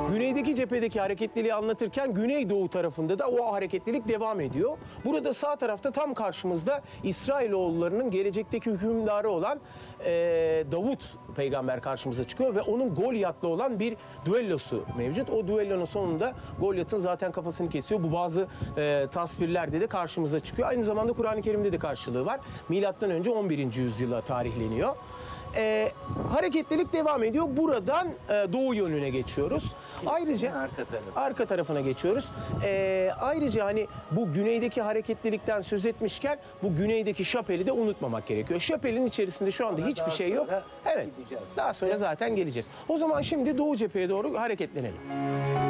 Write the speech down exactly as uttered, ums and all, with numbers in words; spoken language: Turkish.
güneydeki cephedeki hareketliliği anlatırken güneydoğu tarafında da o hareketlilik devam ediyor. Burada sağ tarafta tam karşımızda İsrailoğullarının gelecekteki hükümdarı olan e, Davut peygamber karşımıza çıkıyor ve onun Golyat'la olan bir düellosu mevcut. O düellonun sonunda Golyat'ın zaten kafasını kesiyor. Bu bazı e, tasvirlerde de karşımıza çıkıyor. Aynı zamanda Kur'an-ı Kerim'de de karşılığı var. Milattan önce on birinci yüzyıla tarihleniyor. E, hareketlilik devam ediyor. Buradan e, doğu yönüne geçiyoruz. Ayrıca arka tarafı. arka tarafına geçiyoruz. E, ayrıca hani bu güneydeki hareketlilikten söz etmişken bu güneydeki şapeli de unutmamak gerekiyor. Şapelin içerisinde şu anda Ona hiçbir daha şey yok. sonra Evet. gideceğiz. Daha sonra zaten geleceğiz. O zaman şimdi doğu cepheye doğru hareketlenelim.